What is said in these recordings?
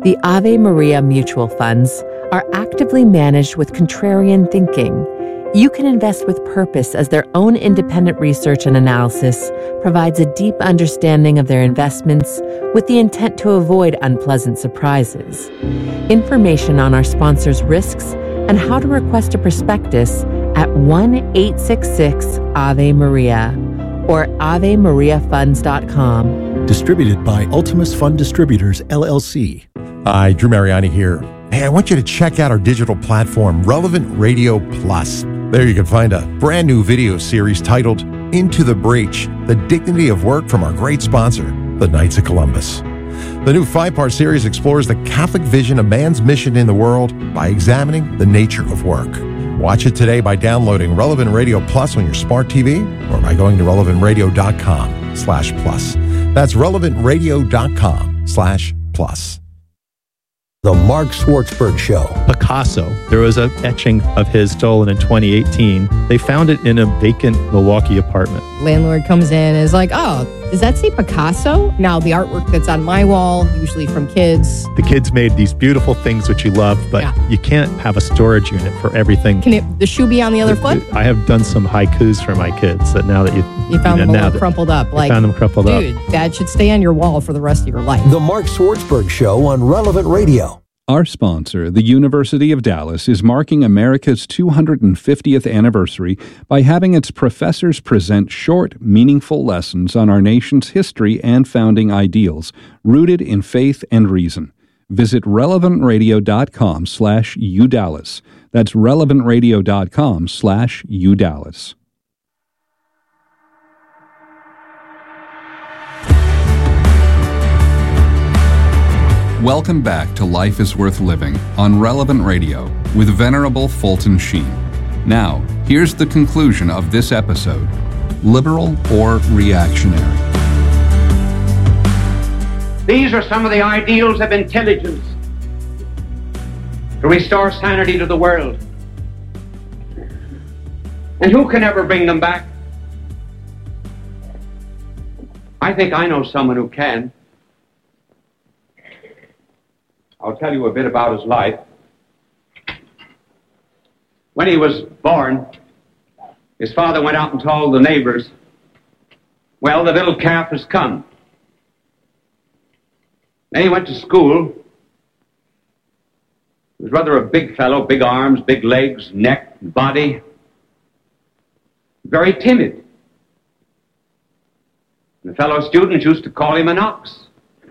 The Ave Maria mutual funds are actively managed with contrarian thinking. You can invest with purpose as their own independent research and analysis provides a deep understanding of their investments with the intent to avoid unpleasant surprises. Information on our sponsors' risks and how to request a prospectus at 1-866-AVE-MARIA or AveMariaFunds.com. Distributed by Ultimus Fund Distributors, LLC. Hi, Drew Mariani here. Hey, I want you to check out our digital platform, Relevant Radio Plus. There you can find a brand new video series titled Into the Breach, The Dignity of Work from our great sponsor, the Knights of Columbus. The new 5-part series explores the Catholic vision of man's mission in the world by examining the nature of work. Watch it today by downloading Relevant Radio Plus on your smart TV or by going to relevantradio.com/plus. That's relevantradio.com/plus. The Mark Schwartzberg Show. Picasso. There was an etching of his stolen in 2018. They found it in a vacant Milwaukee apartment. Landlord comes in and is like, oh, does that say Picasso? Now, the artwork that's on my wall, usually from kids. The kids made these beautiful things which you love, but you can't have a storage unit for everything. Can the shoe be on the other foot? I have done some haikus for my kids that now that you found them all crumpled up. Like, found them crumpled up. Dude, that should stay on your wall for the rest of your life. The Mark Schwartzberg Show on Relevant Radio. Our sponsor, the University of Dallas, is marking America's 250th anniversary by having its professors present short, meaningful lessons on our nation's history and founding ideals, rooted in faith and reason. Visit relevantradio.com/udallas. That's relevantradio.com/udallas. Welcome back to Life is Worth Living on Relevant Radio with Venerable Fulton Sheen. Now, here's the conclusion of this episode: liberal or reactionary? These are some of the ideals of intelligence to restore sanity to the world. And who can ever bring them back? I think I know someone who can. I'll tell you a bit about his life. When he was born, his father went out and told the neighbors, well, the little calf has come. Then he went to school. He was rather a big fellow, big arms, big legs, neck, body. Very timid. The fellow students used to call him an ox.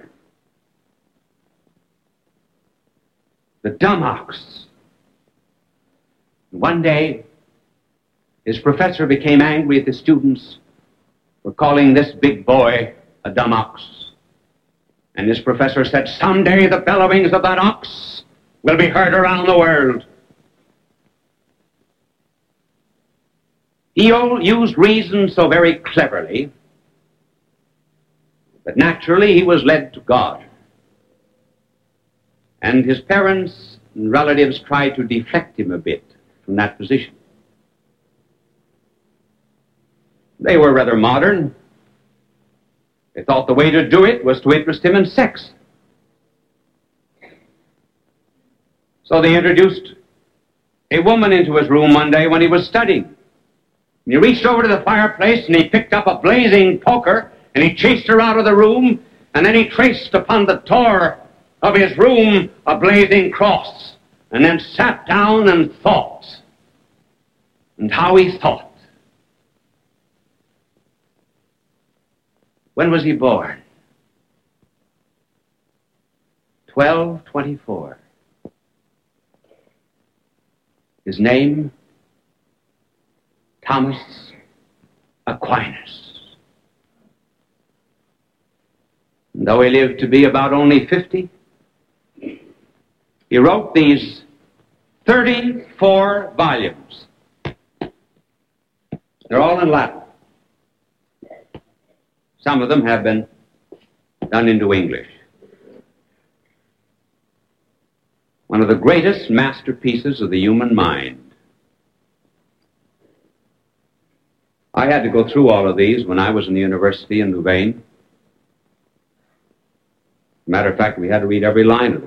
The dumb ox. One day, his professor became angry at the students for calling this big boy a dumb ox. And his professor said, someday the bellowings of that ox will be heard around the world. He used reason so very cleverly that naturally he was led to God. And his parents and relatives tried to deflect him a bit from that position. They were rather modern. They thought the way to do it was to interest him in sex. So they introduced a woman into his room one day when he was studying. And he reached over to the fireplace and he picked up a blazing poker and he chased her out of the room, and then he traced upon the door of his room a blazing cross, and then sat down and thought. And how he thought. When was he born? 1224. His name, Thomas Aquinas. And though he lived to be about only 50, he wrote these 34 volumes. They're all in Latin. Some of them have been done into English. One of the greatest masterpieces of the human mind. I had to go through all of these when I was in the university in Louvain. Matter of fact, we had to read every line of them.